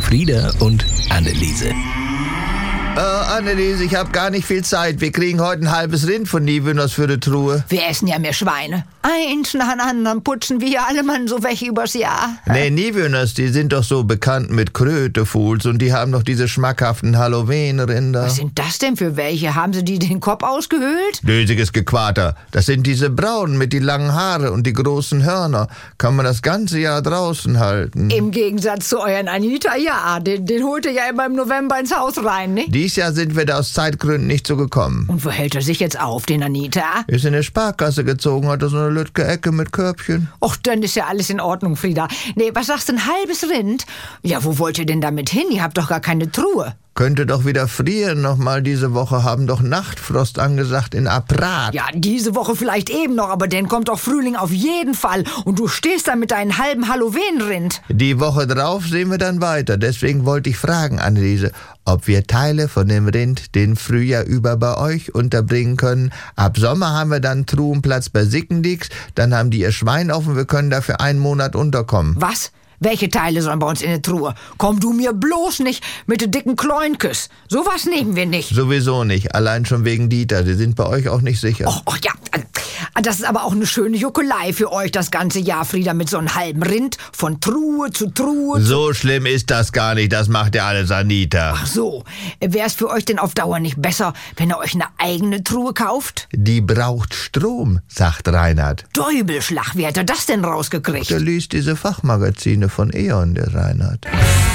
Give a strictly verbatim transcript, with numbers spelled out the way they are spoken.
Frieda und Anneliese. Äh, Anneliese, ich hab gar nicht viel Zeit. Wir kriegen heute ein halbes Rind von Niewöhners für die Truhe. Wir essen ja mehr Schweine. Eins nach dem anderen putzen wir alle Mann so weg übers Jahr. Nee, Niewöhners, die sind doch so bekannt mit Krötefuhls und die haben doch diese schmackhaften Halloween-Rinder. Was sind das denn für welche? Haben sie die den Kopf ausgehöhlt? Dösiges Gequater. Das sind diese braunen mit die langen Haare und die großen Hörner. Kann man das ganze Jahr draußen halten. Im Gegensatz zu euren Anita, ja. Den, den holt ihr ja immer im November ins Haus rein, ne? Dies Jahr sind wir da aus Zeitgründen nicht so gekommen. Und wo hält er sich jetzt auf, den Anita? Ist in der Sparkasse gezogen, hat er so eine lütke Ecke mit Körbchen. Och, dann ist ja alles in Ordnung, Frieda. Nee, was sagst du, ein halbes Rind? Ja, wo wollt ihr denn damit hin? Ihr habt doch gar keine Truhe. Könnte doch wieder frieren nochmal diese Woche, haben doch Nachtfrost angesagt in Aprat. Ja, diese Woche vielleicht eben noch, aber dann kommt doch Frühling auf jeden Fall. Und du stehst da mit deinem halben Halloween-Rind. Die Woche drauf sehen wir dann weiter. Deswegen wollte ich fragen, Anneliese, ob wir Teile von dem Rind den Frühjahr über bei euch unterbringen können. Ab Sommer haben wir dann Truhenplatz bei Sickendieks, dann haben die ihr Schwein auf und wir können da für einen Monat unterkommen. Was? Welche Teile sollen bei uns in der Truhe? Komm du mir bloß nicht mit den dicken Kloinkes. Sowas nehmen wir nicht. Sowieso nicht, allein schon wegen Dieter. Die sind bei euch auch nicht sicher. Och, och ja, das ist aber auch eine schöne Juckelei für euch das ganze Jahr, Frieda, mit so einem halben Rind von Truhe zu Truhe. So schlimm ist das gar nicht, das macht ja alles Anita. Ach so, wäre es für euch denn auf Dauer nicht besser, wenn ihr euch eine eigene Truhe kauft? Die braucht Strom, sagt Reinhard. Däubelschlag, wie hat er das denn rausgekriegt? Der liest diese Fachmagazine von E.ON, der Reinhard.